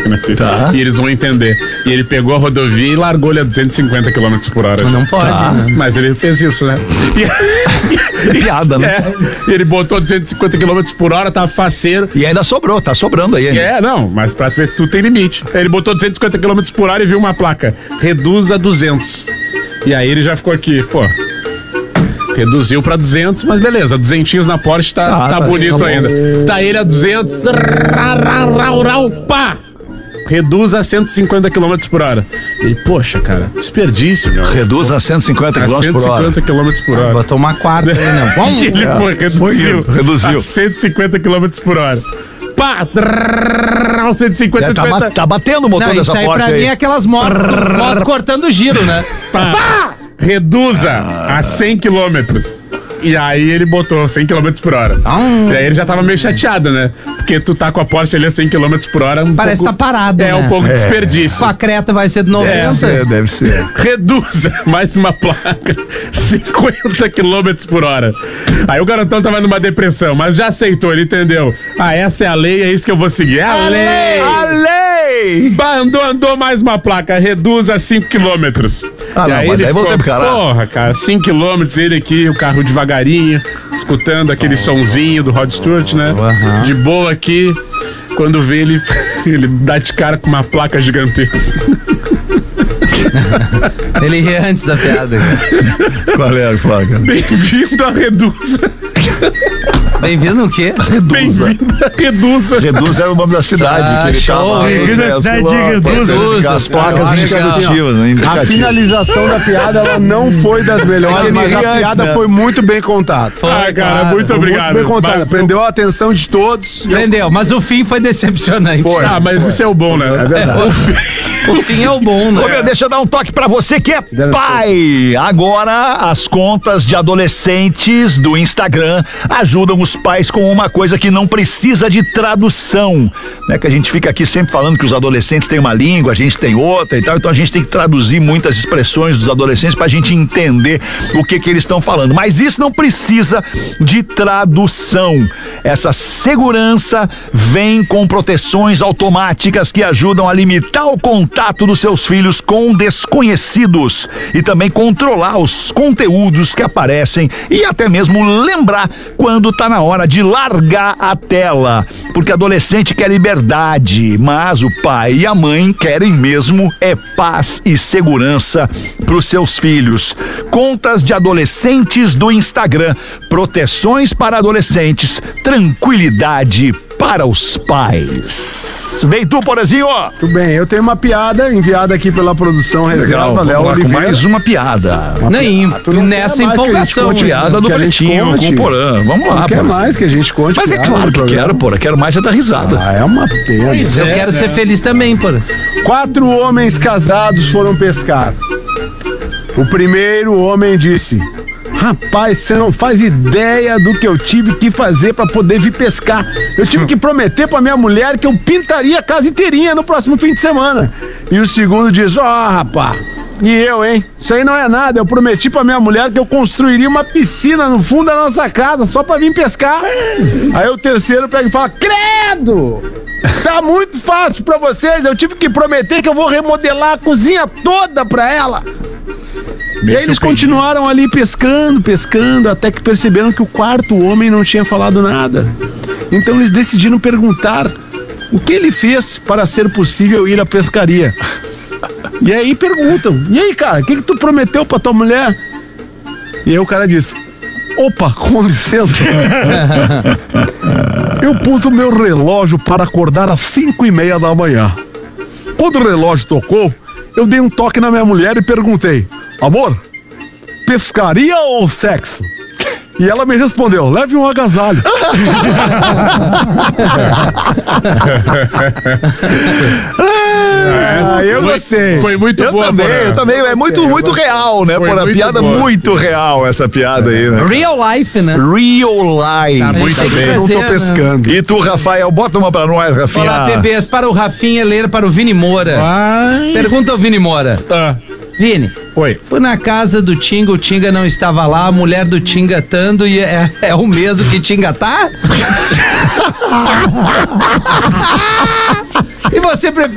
máquina aqui. Tá. E eles vão entender. E ele pegou a rodovia e largou-lhe a 250 km por hora. Não pode, né? Mas ele fez isso, né? Piada, né? Ele botou 250 km por hora, tava faceiro. E ainda sobrou, tá sobrando aí. Não, mas pra ver tudo tem limite. Ele botou 250 km por hora e viu uma placa. Reduz a 200. E aí ele já ficou aqui, pô. Reduziu pra 200, mas beleza, 200 na Porsche tá bonito ainda. Tá ele a 200, pá! Reduz a 150 km por hora. E, poxa, cara, desperdício, meu. Reduz a 150 km por hora. 150 km por hora. Botou uma quarta aí, né? Ele reduziu reduziu. a 150 km por hora. Pá! 150 Tá batendo o motor Não, dessa isso aí Porsche pra aí. mim é aquelas motos cortando giro, né? Pá! Reduza a 100 km. E aí ele botou 100 km por hora. E aí ele já tava meio chateado, né? Porque tu tá com a Porsche ali a 100 km por hora. Parece que tá parado, né? um pouco desperdício. Com a Creta vai ser de 90. Deve ser. Reduza mais uma placa, 50 km por hora. Aí o garotão tava numa depressão, mas já aceitou, ele entendeu. Essa é a lei, é isso que eu vou seguir. É a lei! A lei! Andou mais uma placa, reduz a 5 km. Mas aí ele daí ficou, voltei pro caralho. porra, cara, 5 km, ele aqui, o carro devagarinho, escutando aquele sonzinho do Rod Stewart, né? Uhum. De boa aqui, quando vê ele dá de cara com uma placa gigantesca. Ele ria antes da piada. Qual é a placa? Bem-vindo a Reduza. Bem-vindo o quê? Bem-vindo a Reduza. Reduz era o nome da cidade que ele show. tava. Bem-vindo à cidade de Reduza. As placas indicativas, né? A Indicativas. finalização da piada, ela não foi das melhores, mas a piada foi muito bem contada. Cara, claro. muito obrigado. Muito bem contada. Mas Prendeu a atenção de todos. Prendeu, mas o fim foi decepcionante. mas isso é o bom, né? É verdade. O fim é o bom, né? Ô, meu, deixa eu dar um toque pra você que é pai. Agora, as contas de adolescentes do Instagram ajudam os pais com uma coisa que não precisa de tradução. Né? Que a gente fica aqui sempre falando que os adolescentes têm uma língua, a gente tem outra e tal, então a gente tem que traduzir muitas expressões dos adolescentes pra gente entender o que eles estão falando. Mas isso não precisa de tradução. Essa segurança vem com proteções automáticas que ajudam a limitar o contato dos seus filhos com desconhecidos e também controlar os conteúdos que aparecem e até mesmo lembrar quando tá na hora de largar a tela. Porque adolescente quer liberdade, mas o pai e a mãe querem mesmo é paz e segurança pros seus filhos. Contas de adolescentes do Instagram, proteções para adolescentes, tranquilidade para os pais. Vem tu, Porazinho! Tudo bem, eu tenho uma piada enviada aqui pela produção Reserva, Léo Vamos lá com Oliveira. mais uma piada. Nem, Tu não nessa quer mais que a gente empolgação. conte Piada do que a gente Pretinho conte. com o Porã. Vamos lá, Não quer Porazinho. mais que a gente conte. Mas é piada claro no que programa. quero, Porã. Quero mais é dar risada. É uma pena. Eu quero ser feliz também, pô. 4 homens casados foram pescar. O primeiro homem disse: rapaz, você não faz ideia do que eu tive que fazer pra poder vir pescar. Eu tive que prometer pra minha mulher que eu pintaria a casa inteirinha no próximo fim de semana. E o segundo diz: rapaz, e eu, hein? Isso aí não é nada. Eu prometi pra minha mulher que eu construiria uma piscina no fundo da nossa casa só pra vir pescar. Aí o terceiro pega e fala: credo! Tá muito fácil pra vocês. Eu tive que prometer que eu vou remodelar a cozinha toda pra ela. E aí eles continuaram ali pescando, até que perceberam que o quarto homem não tinha falado nada. Então eles decidiram perguntar o que ele fez para ser possível ir à pescaria. E aí perguntam: e aí, cara, o que tu prometeu pra tua mulher? E aí o cara diz: opa, com licença. Eu pus o meu relógio para acordar às 5:30 da manhã. Quando o relógio tocou, eu dei um toque na minha mulher e perguntei: amor, pescaria ou sexo? E ela me respondeu: leve um agasalho. Eu gostei. Foi muito boa, Porã. Eu também. É muito real, né? Foi Por a muito piada boa. muito real, essa piada aí, né? Real life, né? Real life. Tá muito Tem que bem. Eu não tô trazer, né? pescando. E tu, Rafael, bota uma pra nós, Rafinha. Olá, bebês, para o Rafinha ler para o Vini Moura. Pergunta ao Vini Moura. Vini, Oi. fui na casa do Tinga, o Tinga não estava lá, a mulher do Tinga tando e é o mesmo que Tinga tá? E você prefere